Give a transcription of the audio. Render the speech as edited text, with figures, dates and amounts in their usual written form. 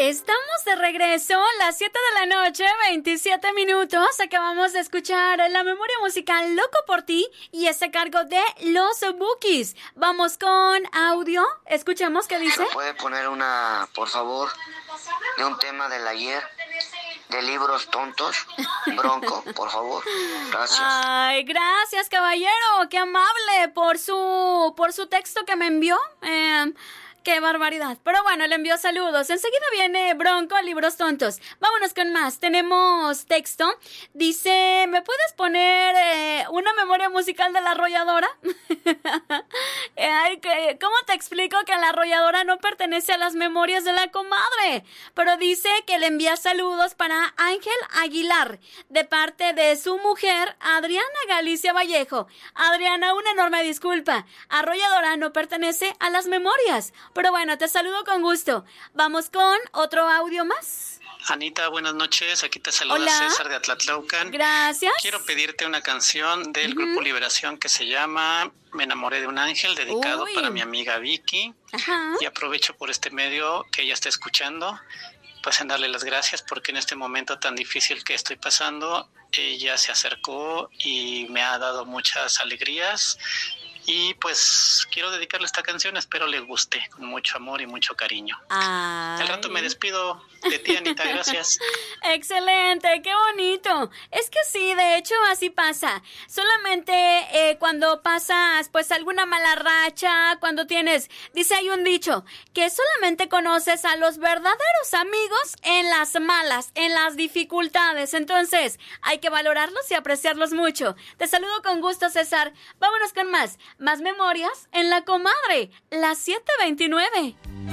Estamos de regreso, las 7 de la noche, 27 minutos. Acabamos de escuchar la memoria musical Loco por ti y es a cargo de Los Bukis. Vamos con audio. Escuchemos qué dice. ¿Me puede poner una, por favor, de un tema del ayer, de libros tontos? Bronco, por favor. Gracias. Ay, gracias, caballero. Qué amable por su texto que me envió. ¡Qué barbaridad! Pero bueno, le envió saludos. Enseguida viene Bronco, libros tontos. Vámonos con más. Tenemos texto. Dice, ¿me puedes poner una memoria musical de La Arrolladora? ¿Cómo te explico que La Arrolladora no pertenece a las memorias de la comadre? Pero dice que le envía saludos para Ángel Aguilar, de parte de su mujer, Adriana Galicia Vallejo. Adriana, una enorme disculpa. Arrolladora no pertenece a las memorias. Pero bueno, te saludo con gusto. Vamos con otro audio más. Anita, buenas noches. Aquí te saluda Hola. César de Atlatlaucan. Gracias. Quiero pedirte una canción del Grupo Liberación que se llama Me enamoré de un ángel, dedicado para mi amiga Vicky. Ajá. Y aprovecho por este medio que ella está escuchando, pues en darle las gracias porque en este momento tan difícil que estoy pasando, ella se acercó y me ha dado muchas alegrías. Y pues quiero dedicarle esta canción, espero le guste, con mucho amor y mucho cariño. Ay. Al rato me despido de ti, Anita, gracias. Excelente, qué bonito. Es que sí, de hecho así pasa. Solamente cuando pasas pues alguna mala racha, cuando tienes, dice hay un dicho, que solamente conoces a los verdaderos amigos en las malas, en las dificultades. Entonces hay que valorarlos y apreciarlos mucho. Te saludo con gusto, César. Vámonos con más memorias en La Comadre, las 7:29.